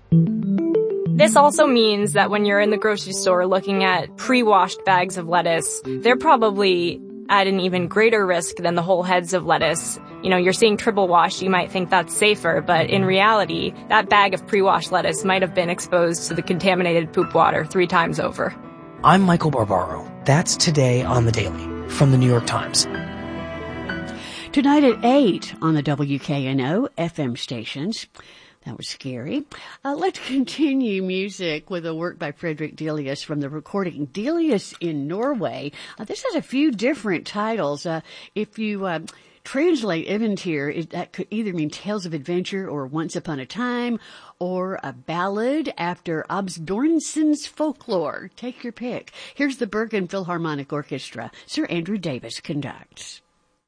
This also means that when you're in the grocery store looking at pre-washed bags of lettuce, they're probably at an even greater risk than the whole heads of lettuce. You know, you're seeing triple wash, you might think that's safer, but in reality, that bag of pre-washed lettuce might have been exposed to the contaminated poop water 3 times over. I'm Michael Barbaro. That's Today on the Daily from the New York Times. Tonight at 8 on the WKNO FM stations. That was scary. Let's continue music with a work by Frederick Delius from the recording Delius in Norway. This has a few different titles. If you translate Eventyr, that could either mean Tales of Adventure or Once Upon a Time or a ballad after Asbjornsen's folklore. Take your pick. Here's the Bergen Philharmonic Orchestra. Sir Andrew Davis conducts.